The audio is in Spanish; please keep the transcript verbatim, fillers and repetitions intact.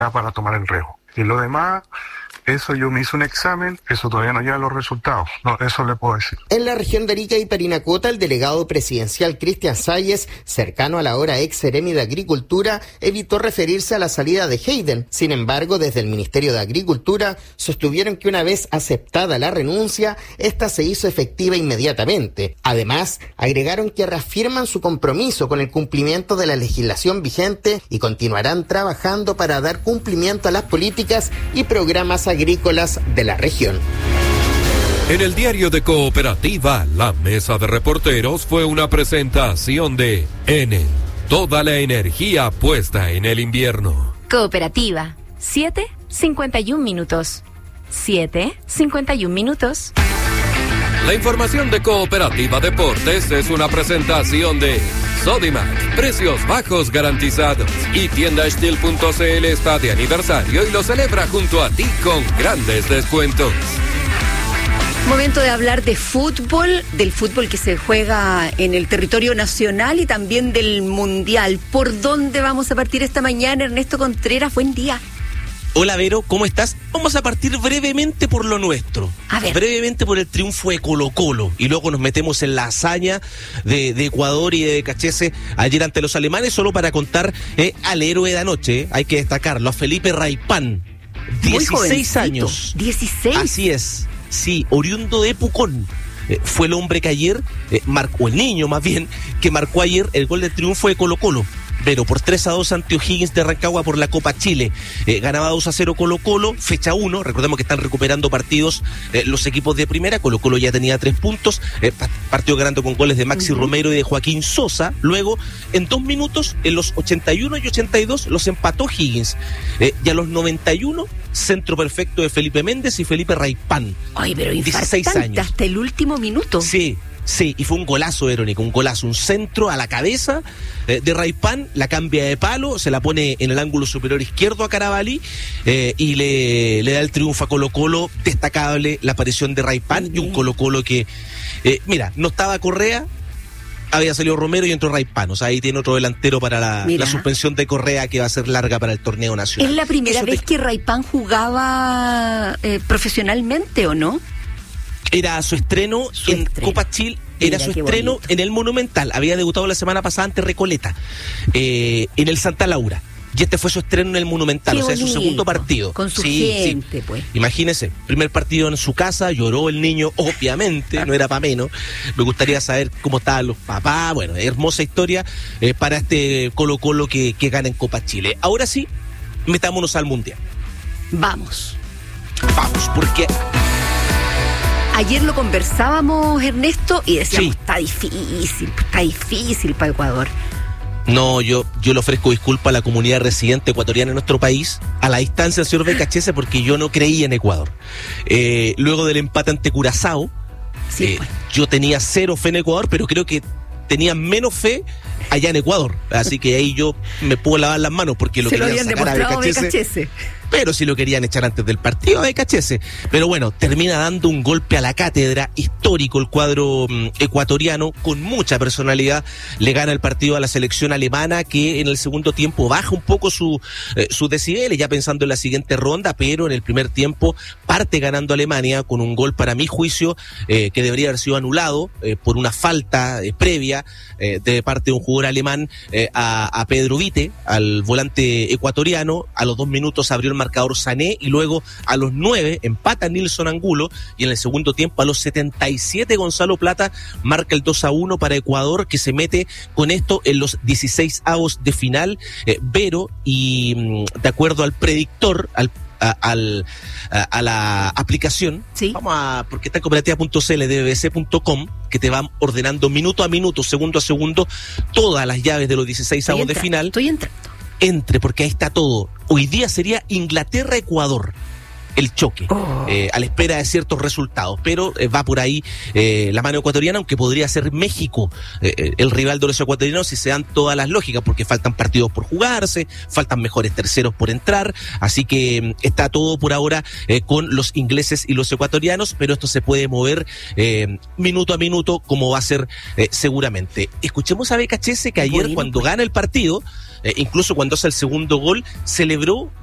para tomar el riesgo. Y lo demás, eso yo me hice un examen, eso todavía no lleva los resultados, no, eso le puedo decir. En la región de Arica y Parinacota, el delegado presidencial Cristian Salles, cercano a la ahora ex seremi de Agricultura, evitó referirse a la salida de Hayden. Sin embargo, desde el Ministerio de Agricultura sostuvieron que una vez aceptada la renuncia, esta se hizo efectiva inmediatamente. Además, agregaron que reafirman su compromiso con el cumplimiento de la legislación vigente y continuarán trabajando para dar cumplimiento a las políticas y programas agrícolas de la región. En el diario de Cooperativa, la mesa de reporteros fue una presentación de Enel. Toda la energía puesta en el invierno. Cooperativa, siete cincuenta y un minutos. siete cincuenta y un minutos. La información de Cooperativa Deportes es una presentación de Sodimac, precios bajos garantizados. Y tienda Steel punto c l está de aniversario y lo celebra junto a ti con grandes descuentos. Momento de hablar de fútbol, del fútbol que se juega en el territorio nacional y también del mundial. ¿Por dónde vamos a partir esta mañana, Ernesto Contreras? Buen día. Hola Vero, ¿cómo estás? Vamos a partir brevemente por lo nuestro. A ver. Brevemente por el triunfo de Colo-Colo. Y luego nos metemos en la hazaña de, de Ecuador y de Becachese ayer ante los alemanes, solo para contar eh, al héroe de anoche, eh, hay que destacarlo, a Felipe Raypán. dieciséis años. dieciséis. Así es, sí, oriundo de Pucón. Eh, fue el hombre que ayer eh, marcó, el niño más bien, que marcó ayer el gol de triunfo de Colo-Colo. Pero por tres a dos ante O'Higgins de Rancagua por la Copa Chile. Eh, ganaba dos a cero Colo-Colo, fecha uno. Recordemos que están recuperando partidos eh, los equipos de primera. Colo-Colo ya tenía tres puntos. Eh, partió ganando con goles de Maxi uh-huh. Romero y de Joaquín Sosa. Luego, en dos minutos, en los ochenta y uno y ochenta y dos, los empató Higgins. Eh, y a los noventa y uno, centro perfecto de Felipe Méndez y Felipe Raypán. Ay, pero dieciséis años. Hasta el último minuto. Sí. Sí, y fue un golazo, Verónica, un golazo, un centro a la cabeza eh, de Raypán, la cambia de palo, se la pone en el ángulo superior izquierdo a Carabalí eh, y le, le da el triunfo a Colo-Colo. Destacable la aparición de Raypán y un Colo-Colo que, eh, mira, no estaba Correa, había salido Romero y entró Raypán, o sea, ahí tiene otro delantero para la, la suspensión de Correa que va a ser larga para el torneo nacional. ¿Es la primera Eso vez te... que Raypán jugaba eh, profesionalmente o no? Era su estreno su en estreno. Copa Chile, era Mira, su estreno bonito. En el Monumental. Había debutado la semana pasada ante Recoleta, eh, en el Santa Laura. Y este fue su estreno en el Monumental, Qué o sea, bonito. su segundo partido. Con su sí, gente, sí. pues. Imagínese, primer partido en su casa, lloró el niño, obviamente, no era para menos. Me gustaría saber cómo estaban los papás. Bueno, hermosa historia eh, para este Colo-Colo que, que gana en Copa Chile. Ahora sí, metámonos al Mundial. Vamos. Vamos, porque... Ayer lo conversábamos, Ernesto, y decíamos, Sí. está difícil, está difícil para Ecuador. No, yo, yo le ofrezco disculpas a la comunidad residente ecuatoriana en nuestro país, a la distancia del señor Becachese, porque yo no creía en Ecuador. Eh, luego del empate ante Curazao, Sí, eh, pues. yo tenía cero fe en Ecuador, pero creo que tenía menos fe allá en Ecuador. Así que ahí yo me puedo lavar las manos porque lo Se lo querían habían sacar a demostrado a Becachese. Becachese. Pero si lo querían echar antes del partido a Becachese. Pero bueno, termina dando un golpe a la cátedra, histórico el cuadro mm, ecuatoriano, con mucha personalidad, le gana el partido a la selección alemana, que en el segundo tiempo baja un poco su, eh, sus decibeles, ya pensando en la siguiente ronda, pero en el primer tiempo parte ganando Alemania con un gol, para mi juicio, eh, que debería haber sido anulado eh, por una falta eh, previa eh, de parte de un jugador alemán eh, a, a Pedro Vite, al volante ecuatoriano. A los dos minutos abrió el marcador Sané y luego a los nueve empata Nilson Angulo y en el segundo tiempo a los setenta y siete Gonzalo Plata marca el dos a uno para Ecuador, que se mete con esto en los dieciséis avos de final. eh, Vero, y de acuerdo al predictor, al A, al, a, a la aplicación, ¿Sí? Vamos a, porque está en cooperativa punto c l de b b c punto com, que te van ordenando minuto a minuto, segundo a segundo, todas las llaves de los dieciséis avos de final. Estoy entrando. Entre, porque ahí está todo. Hoy día sería Inglaterra-Ecuador el choque, Oh. eh, a la espera de ciertos resultados, pero eh, va por ahí eh, la mano ecuatoriana, aunque podría ser México eh, el rival de los ecuatorianos si se dan todas las lógicas, porque faltan partidos por jugarse, faltan mejores terceros por entrar, así que eh, está todo por ahora eh, con los ingleses y los ecuatorianos, pero esto se puede mover eh, minuto a minuto, como va a ser eh, seguramente. Escuchemos a Becachese, que ayer, Bueno, cuando pues. gana el partido, Eh, incluso cuando hace el segundo gol, celebró